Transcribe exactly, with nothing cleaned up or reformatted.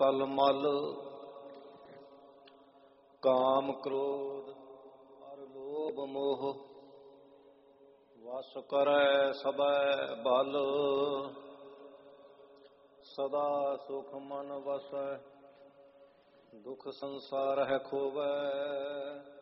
ਕਲ ਮਲ। ਕਾਮ ਕ੍ਰੋਧ ਅਰ ਲੋਭ ਮੋਹ ਵਸ ਕਰੈ ਸਭੈ ਬਲ। ਸਦਾ ਸੁਖ ਮਨ ਵਸੈ ਦੁਖ ਸੰਸਾਰ ਹੈ ਖੋਵੈ।